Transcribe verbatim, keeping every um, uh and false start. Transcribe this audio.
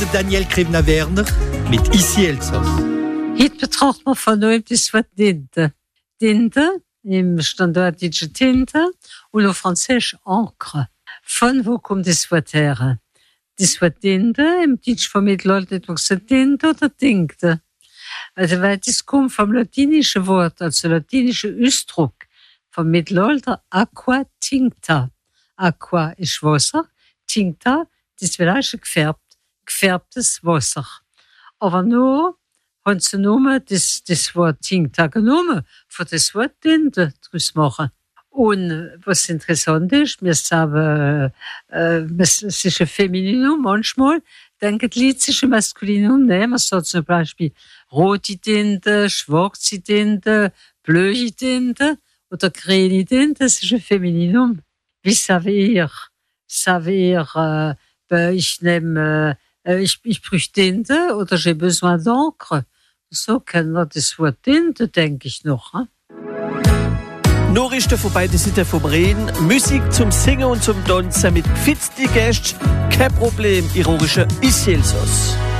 de Daniel Krivna-Werner mit Ici Elsass. Heute betrachtet man von neuem das Wort Tinte. Tinte, im standardischen Tinte, und auf Französisch Encre. Von wo kommt das Wort her? Das Wort Tinte, im Deutsch vom Mittelalter gesagt Tinte oder Tinkte. Also, weil das kommt vom latinischen Wort, also latinischen Ausdruck vom Mittelalter, aqua tincta. Aqua ist Wasser, tincta, das wird auch schon gefärbt, gefärbtes Wasser. Aber nur haben sie nur das, das Wort tincta genommen, für das Wort Tinte draus machen. Und was interessant ist, wir sagen, äh, es ist ein Femininum, manchmal denken die Leute, es ist ein Maskulinum. Nein, man sagt zum Beispiel rote Tinte, schwarze Tinte, blaue Tinte oder grüne Tinte, das ist ein Femininum. Wie savez-ihr? Savez-ihr, äh, ich nehme, äh, ich, ich brauche Tinte oder j'ai besoin d'encre. So kennen wir das Wort Tinte, denke ich noch. Hein? Nachrichten von beiden Seiten vom Rhein, Musik zum Singen und zum Tanzen mit Fitz die Gäste, kein Problem, ironische Ici Elsass.